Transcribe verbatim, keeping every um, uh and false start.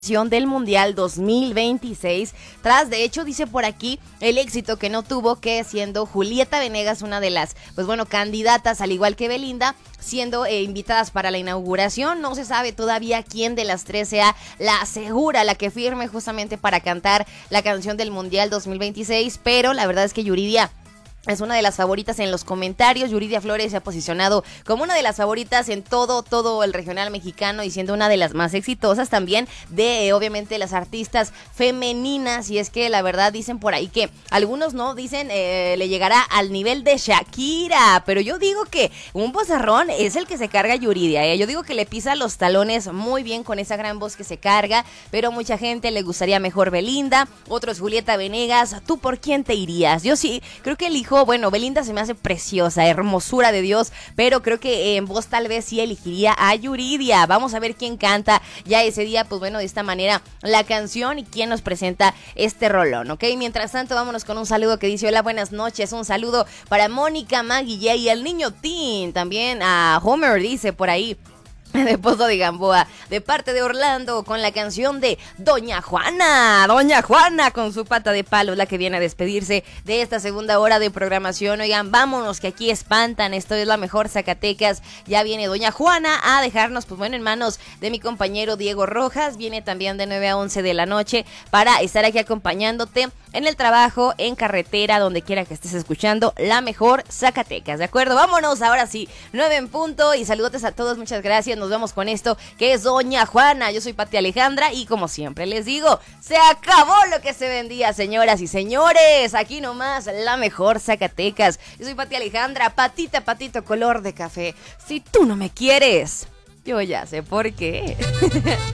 del Mundial dos mil veintiséis, tras de hecho dice por aquí el éxito que no tuvo, que siendo Julieta Venegas una de las, pues bueno, candidatas al igual que Belinda, siendo eh, invitadas para la inauguración. No se sabe todavía quién de las tres sea la segura, la que firme justamente para cantar la canción del Mundial dos mil veintiséis, pero la verdad es que Yuridia es una de las favoritas en los comentarios. Yuridia Flores se ha posicionado como una de las favoritas en todo, todo el regional mexicano y siendo una de las más exitosas también de, eh, obviamente, las artistas femeninas. Y es que la verdad dicen por ahí que algunos no dicen eh, le llegará al nivel de Shakira, pero yo digo que un vozarrón es el que se carga Yuridia, ¿eh? Yo digo que le pisa los talones muy bien con esa gran voz que se carga, pero mucha gente le gustaría mejor Belinda, otros Julieta Venegas. ¿Tú por quién te irías? Yo sí, creo que elijo Bueno, Belinda se me hace preciosa, hermosura de Dios, pero creo que en voz tal vez sí elegiría a Yuridia. Vamos a ver quién canta ya ese día, pues bueno, de esta manera la canción y quién nos presenta este rolón, ¿ok? Mientras tanto, vámonos con un saludo que dice: hola, buenas noches, un saludo para Mónica, Maggie y el niño Tin, también a Homer, dice por ahí, de Pozo de Gamboa, de parte de Orlando, con la canción de Doña Juana. Doña Juana con su pata de palo, la que viene a despedirse de esta segunda hora de programación. Oigan, vámonos que aquí espantan, esto es la mejor Zacatecas. Ya viene Doña Juana a dejarnos, pues bueno, en manos de mi compañero Diego Rojas. Viene también de nueve a once de la noche para estar aquí acompañándote en el trabajo, en carretera, donde quiera que estés escuchando la mejor Zacatecas, ¿de acuerdo? Vámonos, ahora sí, nueve en punto, y saludos a todos, muchas gracias. Nos vemos con esto que es Doña Juana. Yo soy Pati Alejandra y como siempre les digo, se acabó lo que se vendía, señoras y señores. Aquí nomás la mejor Zacatecas. Yo soy Pati Alejandra, patita, patito, color de café. Si tú no me quieres, yo ya sé por qué.